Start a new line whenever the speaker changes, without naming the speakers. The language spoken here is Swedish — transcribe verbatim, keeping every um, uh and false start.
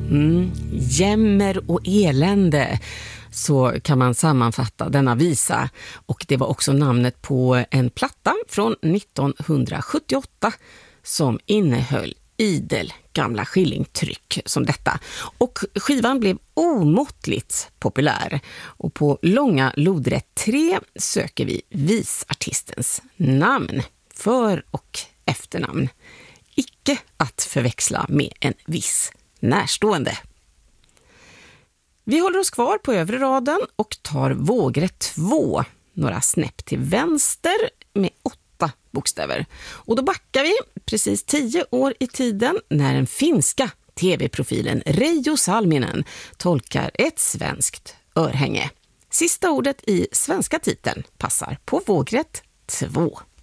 Mm, jämmer och elände, så kan man sammanfatta denna visa, och det var också namnet på en platta från nittonhundrasjuttioåtta som innehöll idel gamla skillingtryck som detta, och skivan blev omåttligt populär, och på långa lodrätt tre söker vi visartistens namn, för- och efternamn, icke att förväxla med en viss närstående. Vi håller oss kvar på övre raden och tar vågrätt två, några snäpp till vänster med åtta bokstäver. Och då backar vi precis tio år i tiden när den finska tv-profilen Reijo Salminen tolkar ett svenskt örhänge. Sista ordet i svenska titeln passar på vågrätt två.